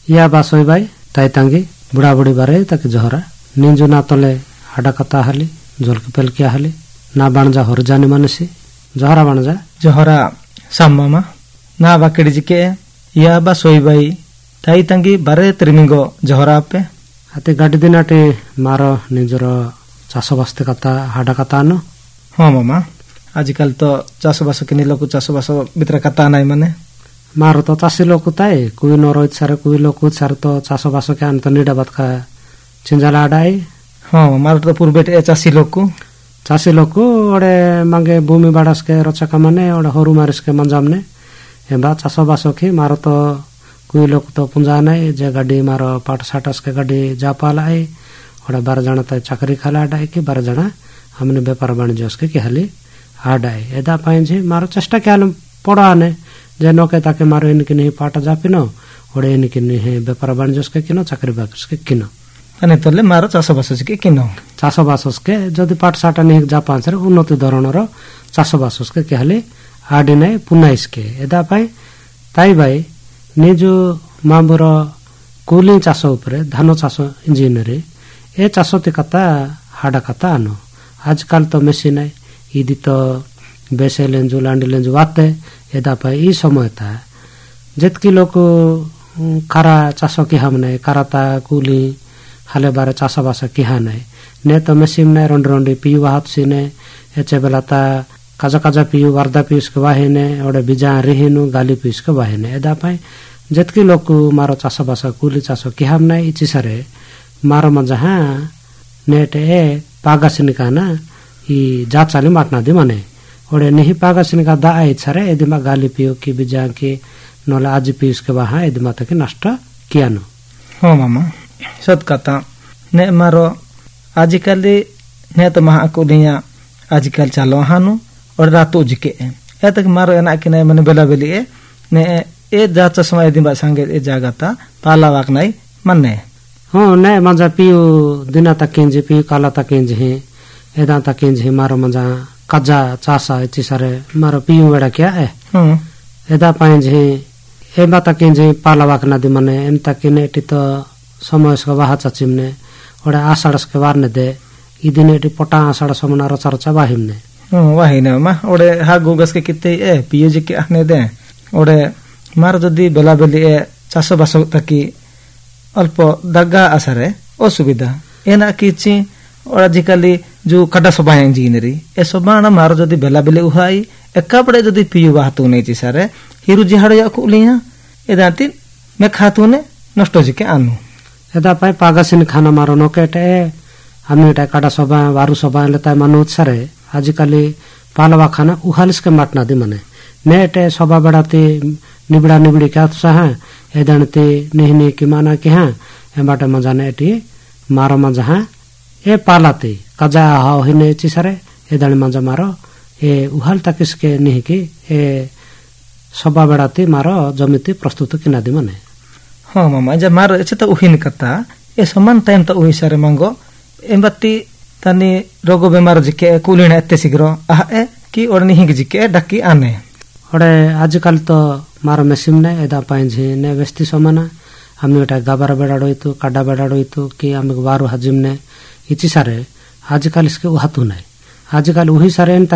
या बासोई बाई ताई तांगी बुढ़ा बुढ़ी बारे तक जहरा निंजु ना तले हाडा कता हाली झोलके पेलकिया हाली ना बाणजा होर जाने मनसी जहरा बाणजा जहरा साम्मा ना बाकेड़ी जिके या बासोई बाई ताई तांगी बारे त्रिमिंगो जहरा पे आते गाड़ी दिनाटे मारो निजर चाष बास्ते कता हाडा कता न हाँ मामा आजकल तो चाषबास के लोग चाषबास भितर कता नाई माने मारो तो चाषी लोग ताई कोई न रोहित सारे कोई लोग सारे तो चाषबास के अंत निडा बात का चिंजाला आडाई हाँ मारो तो पूर्व चाषी लोग को ओडे मांगे भूमि बाड़ास के रचका माने ओडे होरू मारिस के मंजामने एबा चाषबास की मारो तो कोई लोग तो पुंजा नहीं जे गाड़ी मारो पाठ साटस के गाड़ी जापाला आई ओडे 12 जना तो चाकरी खाला आडाई की 12 जना हमने व्यापार वाणिज्य उसके की हाली आडाई एदा पाइन जे मारो चेष्टा के हाल पड़ा ने जे नोके ताके मारो इनके नहीं पाटा जापिनो ओडे इनके नहीं व्यापार वाणिज्य उसके किनो चाकरी बाकस के किनो अने तले मारो चाषबास के किनो चाषबास के जदि पाठ साटा नहीं जापान से उन्नति धरणर चाषबास के हाली आडी नहीं पुनाइस के एदा पाई ताई भाई निजु मामुर कूली चाष उपरे धान चाष इंजिनियरी ए चाषती कता हाडा कता आनो आजकल तो मेसिन है इदी तो बेसे लेंजु लांडी लेंजु वाते एदा पाई ई समय था जितकी लोग खारा चाष की हमने कराता कूली हाले बारे चाषबास की हाने ने तो मेसिन ने रोंडी पीयू हाथ सी ने एचे बेलाता काजा काजा पीयू वारदा पीयूस के वाहिने ओडे बिजा रिहिनु गाली पीयूस के वाहिने एदा पाई जितकी लोग मारो चाषबास कूली चाष की हमने इची सारे मारो मजा नेट ए पागासिनिका ना ई जा चाली माटना दी मने ओडे नहीं पागासिनिका दा आई छरे एदिमा गाली पियो की बिजा की नोला आज पीयूस के वहां एदिमा तक नष्ट कियानो हाँ मामा सत कथा ने मारो आजकल ने तो महा को निया आजकल चालो हानु और रातो जिके ए तक मारो एना के ने मने बेला बेली ने ए जाचा समय एदिमा संगे ए जागाता पाला वाक नाई मन्ने हाँ ने मजा पियो दिना तकिंजी पियो काला तकिंजी है एदा तकिंजी मारो मजा कजा चासा इची सारे मारो पियो वेड़ा क्या है एदा पाइंजी एबा तकिंजी पाला वाकना दी मने एन तकिने टी तो समय से वाहा चाचिमने ओडे आषाढ़ के वारने दे इदिने टी पटा आषाढ़ समना रचा रचा वाहिमने वाहिने मा ओडे हा गोगस के किते ए पियो जी के आने दे ओडे मारो जदी बेला बेली ए चासो बासो तकी अल्प दग्गा आसारे असुविधा एना किछि और आजिकाली जो काटा सभा इंजीनियरी ए सबाना मारो जदी बेला बेले उहाई एका पड़े जदी पियु बातु नै छि सारे हिरु जिहाड़ या कुलिया एदाति मे खातुने नष्ट जिके आनु एदा पाई पागासिन खाना मारो नकेटे हमनेटा काटा सभा वारु सभा लेता मानु सारे आजिकाली पालवा खाना उहालिस के माटना दी मने नेटे सभा बड़ाती निबड़ा निबड़ी क्या सहा एदनते नेहने की माना के हां एबाटे मजाने एटी मारो मजा ए पालाते कजा हाव हिने ची सारे एदन मजा मारो ए उहाल तकिसके नहीं की ए सभा बड़ाती मारो जमिति प्रस्तुत किना दी मने हाँ मामा जब मारो एचे तो उहिन कता ए समान टाइम तो उहि सारे मांगो एमबत्ती तनी रोगो बेमार जिके कुलिना एते शीघ्र आ ए की ओरनी हिग जिके डकी आने ओडे आजकल तो मारो मेसिम ने एदा पाइंझे ने वेस्ती समाना हमने एटा गाबार बेडाडोइतु काडा बेडाडोइतु कि आमे वारु हजिम ने इची सारे आजकल इसके उहातु नै आजकल उही सारे